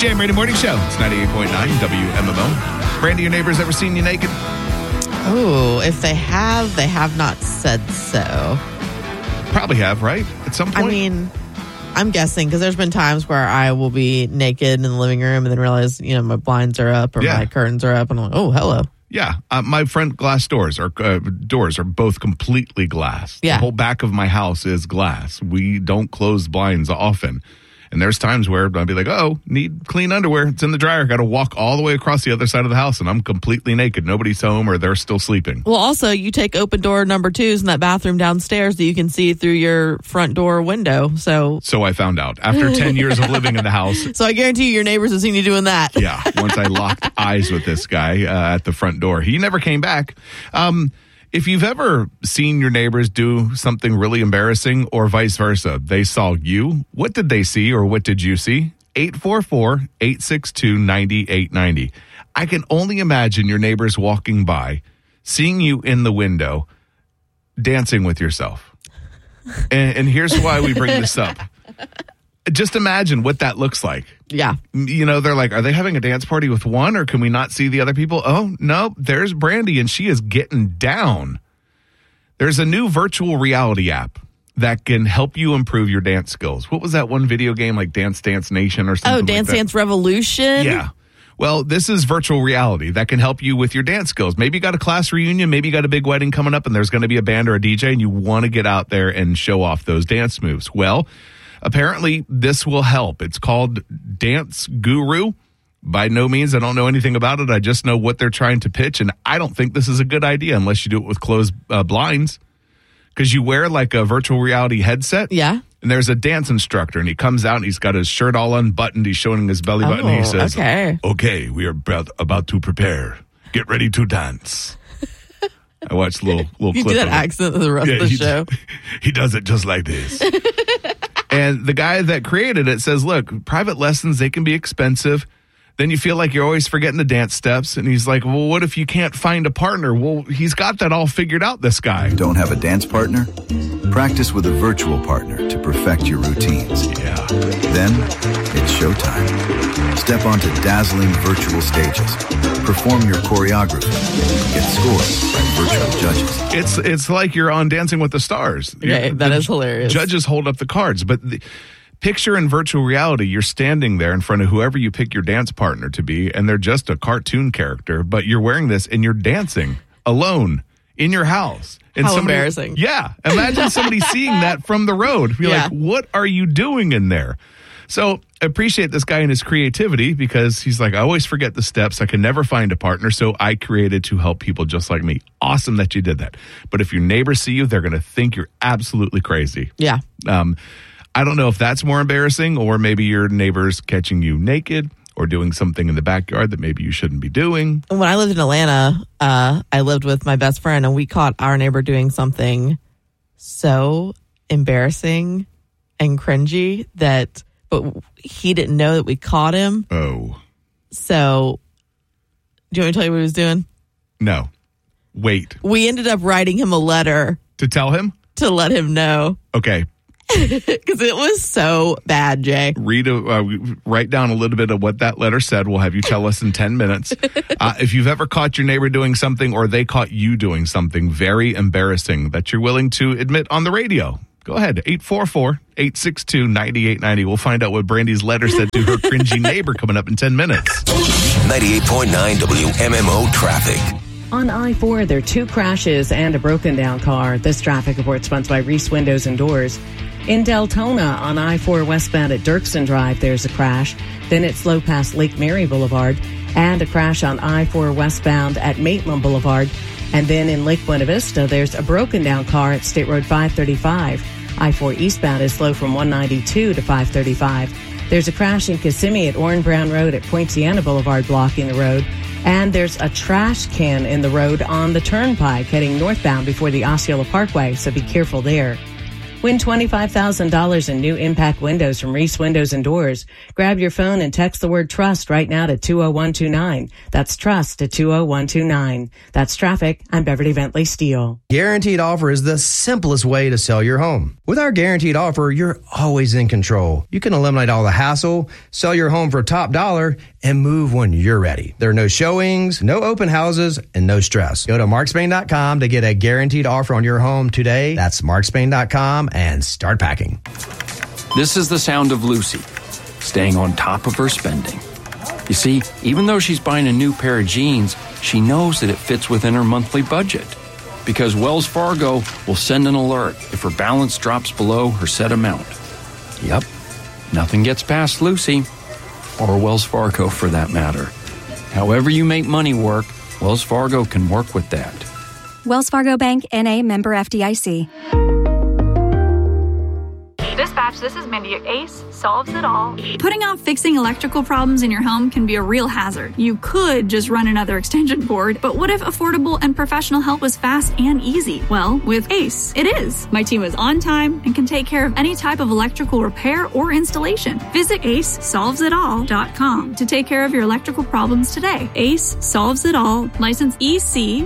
Jam Radio Morning Show. It's 98.9 WMMO. Brandy, your neighbors ever seen you naked? Oh, if they have not said so. Probably have, right? At some point? I mean, I'm guessing because there's been times where I will be naked in the living room and then realize, my blinds are up or my curtains are up and I'm like, oh, hello. Yeah. My front glass doors are both completely glass. Yeah. The whole back of my house is glass. We don't close blinds often. And there's times where I'll be like, oh, need clean underwear. It's in the dryer. Got to walk all the way across the other side of the house, and I'm completely naked. Nobody's home or they're still sleeping. Well, also, you take open door number 2s in that bathroom downstairs that you can see through your front door window. So I found out after 10 years of living in the house. So I guarantee you your neighbors have seen you doing that. Yeah. Once I locked eyes with this guy at the front door. He never came back. If you've ever seen your neighbors do something really embarrassing or vice versa, they saw you, what did they see or what did you see? 844-862-9890. I can only imagine your neighbors walking by, seeing you in the window, dancing with yourself. And here's why we bring this up. Just imagine what that looks like. Yeah. They're like, are they having a dance party with one or can we not see the other people? Oh, no, there's Brandy and she is getting down. There's a new virtual reality app that can help you improve your dance skills. What was that one video game like Dance Dance Nation or something? Oh, Dance Dance Revolution? Yeah. Well, this is virtual reality that can help you with your dance skills. Maybe you got a class reunion, maybe you got a big wedding coming up and there's going to be a band or a DJ and you want to get out there and show off those dance moves. Well, apparently, this will help. It's called Dance Guru. By no means, I don't know anything about it. I just know what they're trying to pitch, and I don't think this is a good idea unless you do it with closed blinds. Because you wear like a virtual reality headset. Yeah. And there's a dance instructor, and he comes out, and he's got his shirt all unbuttoned. He's showing his belly button, and he says, okay, we are about to prepare. Get ready to dance. I watched a little you clip do that of accent the rest of the show. He does it just like this. And the guy that created it says, look, private lessons, they can be expensive. Then you feel like you're always forgetting the dance steps. And he's like, well, what if you can't find a partner? Well, he's got that all figured out, this guy. Don't have a dance partner? Practice with a virtual partner to perfect your routines. Yeah. Then it's showtime. Step onto dazzling virtual stages. Perform your choreography. Get scores by virtual judges. It's like you're on Dancing with the Stars. Okay, that is hilarious. Judges hold up the cards, but picture in virtual reality, you're standing there in front of whoever you pick your dance partner to be, and they're just a cartoon character, but you're wearing this and you're dancing alone in your house. And how embarrassing. Yeah. Imagine somebody seeing that from the road. Be like, what are you doing in there? So I appreciate this guy and his creativity because he's like, I always forget the steps. I can never find a partner. So I created to help people just like me. Awesome that you did that. But if your neighbors see you, they're going to think you're absolutely crazy. Yeah. I don't know if that's more embarrassing or maybe your neighbors catching you naked or doing something in the backyard that maybe you shouldn't be doing. When I lived in Atlanta, I lived with my best friend and we caught our neighbor doing something so embarrassing and cringy but he didn't know that we caught him. Oh. So, do you want me to tell you what he was doing? No. Wait. We ended up writing him a letter. To tell him? To let him know. Okay. Because it was so bad, Jay. Write down a little bit of what that letter said. We'll have you tell us in 10 minutes. If you've ever caught your neighbor doing something or they caught you doing something very embarrassing that you're willing to admit on the radio, go ahead. 844-862-9890. We'll find out what Brandy's letter said to her cringy neighbor coming up in 10 minutes. 98.9 WMMO traffic. On I-4, there are 2 crashes and a broken down car. This traffic report sponsored by Reese Windows and Doors. In Deltona, on I-4 westbound at Dirksen Drive, there's a crash. Then it's slow past Lake Mary Boulevard. And a crash on I-4 westbound at Maitland Boulevard. And then in Lake Buena Vista, there's a broken down car at State Road 535. I-4 eastbound is slow from 192 to 535. There's a crash in Kissimmee at Warren Brown Road at Poinciana Boulevard blocking the road. And there's a trash can in the road on the turnpike heading northbound before the Osceola Parkway, so be careful there. Win $25,000 in new impact windows from Reese Windows and Doors. Grab your phone and text the word TRUST right now to 20129. That's TRUST to 20129. That's traffic. I'm Beverly Bentley Steele. Guaranteed Offer is the simplest way to sell your home. With our Guaranteed Offer, you're always in control. You can eliminate all the hassle, sell your home for top dollar, and move when you're ready. There are no showings, no open houses, and no stress. Go to markspain.com to get a guaranteed offer on your home today. That's markspain.com and start packing. This is the sound of Lucy, staying on top of her spending. You see, even though she's buying a new pair of jeans, she knows that it fits within her monthly budget. Because Wells Fargo will send an alert if her balance drops below her set amount. Yep, nothing gets past Lucy, or Wells Fargo for that matter. However you make money work, Wells Fargo can work with that. Wells Fargo Bank, N.A., member FDIC. Dispatch, this is Mindy. ACE solves it all. Putting off fixing electrical problems in your home can be a real hazard. You could just run another extension cord, but what if affordable and professional help was fast and easy? Well, with ACE, it is. My team is on time and can take care of any type of electrical repair or installation. Visit acesolvesitall.com to take care of your electrical problems today. ACE Solves It All, license EC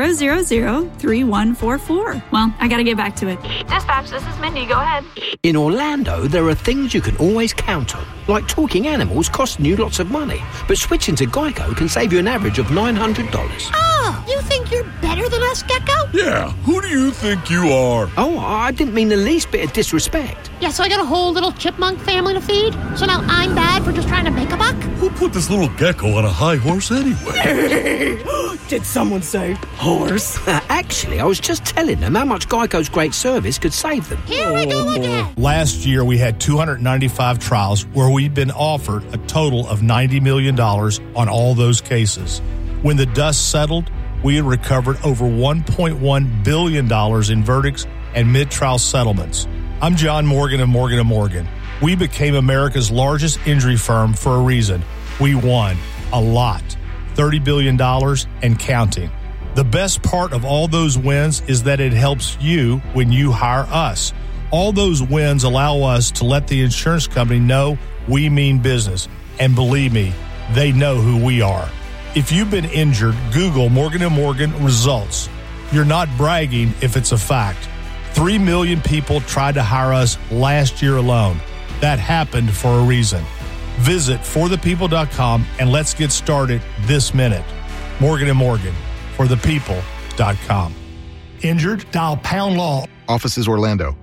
0003144. Well, I gotta get back to it. Dispatch, this is Mindy. Go ahead. In Orlando, there are things you can always count on, like talking animals costing you lots of money, but switching to Geico can save you an average of $900. Oh, you think you're better than us, Gecko? Yeah, who do you think you are? Oh, I didn't mean the least bit of disrespect. Yeah, so I got a whole little chipmunk family to feed? So now I'm bad for just trying to make a buck? Who put this little gecko on a high horse anyway? Did someone say horse? Actually, I was just telling them how much Geico's great service could save them. Here we go again. Last year, we had 295 trials where we've been offered a total of $90 million on all those cases. When the dust settled, we had recovered over $1.1 billion in verdicts and mid-trial settlements. I'm John Morgan of Morgan & Morgan. We became America's largest injury firm for a reason. We won a lot, $30 billion and counting. The best part of all those wins is that it helps you when you hire us. All those wins allow us to let the insurance company know we mean business. And believe me, they know who we are. If you've been injured, Google Morgan & Morgan results. You're not bragging if it's a fact. 3 million people tried to hire us last year alone. That happened for a reason. Visit forthepeople.com and let's get started this minute. Morgan & Morgan, forthepeople.com. Injured? Dial pound law. Offices Orlando.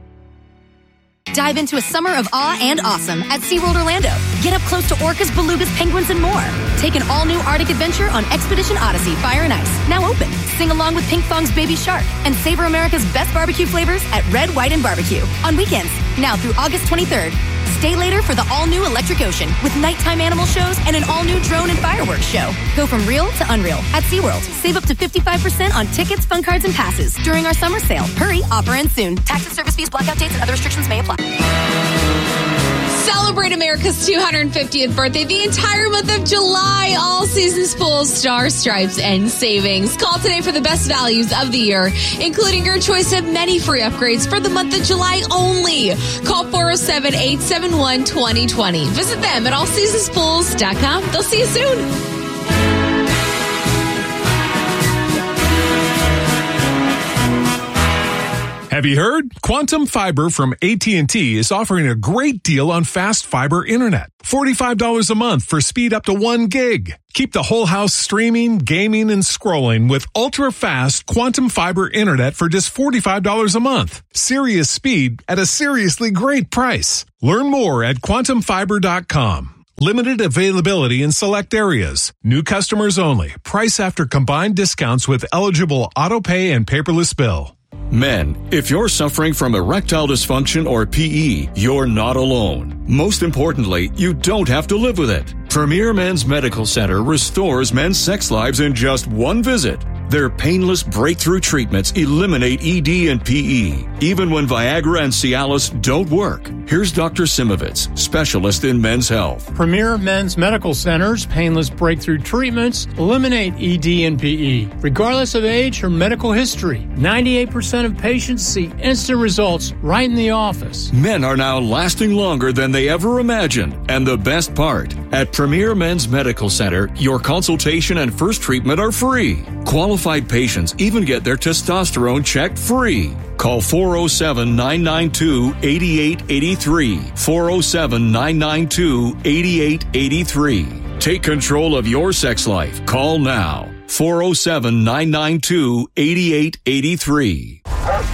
Dive into a summer of awe and awesome at SeaWorld Orlando. Get up close to orcas, belugas, penguins, and more. Take an all-new Arctic adventure on Expedition Odyssey Fire and Ice, now open. Sing along with Pink Fong's Baby Shark and savor America's best barbecue flavors at Red, White, and Barbecue on weekends, now through August 23rd. Stay later for the all-new Electric Ocean with nighttime animal shows and an all-new drone and fireworks show. Go from real to unreal at SeaWorld. Save up to 55% on tickets, fun cards, and passes during our summer sale. Hurry, offer ends soon. Tax and service fees, blackout dates, and other restrictions may apply. Celebrate America's 250th birthday the entire month of July. All Seasons Pool, Star Stripes, and savings. Call today for the best values of the year, including your choice of many free upgrades for the month of July only. Call 407-871-2020. Visit them at allseasonspools.com. They'll see you soon. Have you heard? Quantum Fiber from AT&T is offering a great deal on fast fiber internet. $45 a month for speed up to 1 gig. Keep the whole house streaming, gaming, and scrolling with ultra-fast Quantum Fiber internet for just $45 a month. Serious speed at a seriously great price. Learn more at quantumfiber.com. Limited availability in select areas. New customers only. Price after combined discounts with eligible auto pay and paperless bill. Men, if you're suffering from erectile dysfunction or PE, you're not alone. Most importantly, you don't have to live with it. Premier Men's Medical Center restores men's sex lives in just one visit. Their painless breakthrough treatments eliminate ED and PE, even when Viagra and Cialis don't work. Here's Dr. Simovitz, specialist in men's health. Premier Men's Medical Center's painless breakthrough treatments eliminate ED and PE, regardless of age or medical history. 98% of patients see instant results right in the office. Men are now lasting longer than they ever imagined. And the best part, at Premier Men's Medical Center, your consultation and first treatment are free. Qualified patients even get their testosterone checked free. Call 407-992-8883. 407-992-8883. Take control of your sex life. Call now. 407-992-8883.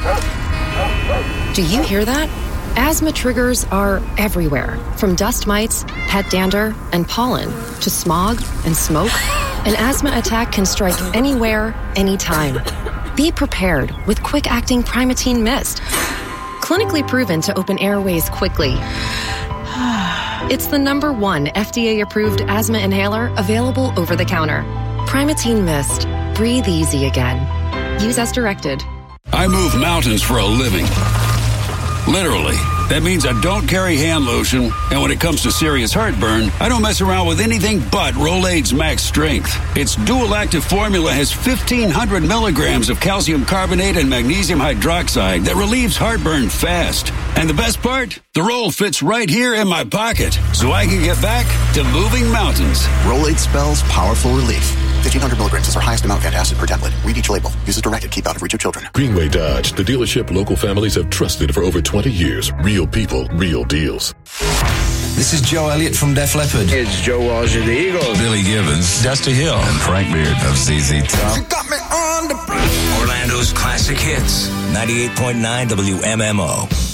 Do you hear that? Asthma triggers are everywhere, from dust mites, pet dander, and pollen, to smog and smoke. An asthma attack can strike anywhere, anytime. Be prepared with quick-acting Primatene Mist. Clinically proven to open airways quickly. It's the #1 FDA-approved asthma inhaler available over the counter. Primatene Mist. Breathe easy again. Use as directed. I move mountains for a living. Literally. That means I don't carry hand lotion, and when it comes to serious heartburn, I don't mess around with anything but Rolaids Max Strength. Its dual-active formula has 1,500 milligrams of calcium carbonate and magnesium hydroxide that relieves heartburn fast. And the best part? The roll fits right here in my pocket, so I can get back to moving mountains. Rolaids spells powerful relief. 1,500 milligrams is our highest amount of antacid per tablet. Read each label. Use as directed. Keep out of reach of children. Greenway Dodge, the dealership local families have trusted for over 20 years. Real people, real deals. This is Joe Elliott from Def Leppard. It's Joe Walsh of the Eagles. Billy Gibbons. Dusty Hill. And Frank Beard of ZZ Top. You got me on the Orlando's classic hits. 98.9 WMMO.